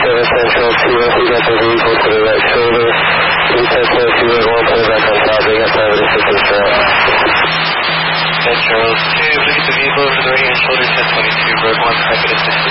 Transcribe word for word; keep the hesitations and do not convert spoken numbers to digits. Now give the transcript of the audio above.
seven Central, two one, we got the vehicle to the right shoulder. three ten four, two one, put it back on top, we got private assistance route. Central, two, look at the vehicle to the right hand shoulder, ten twenty-two, road one, private assistance.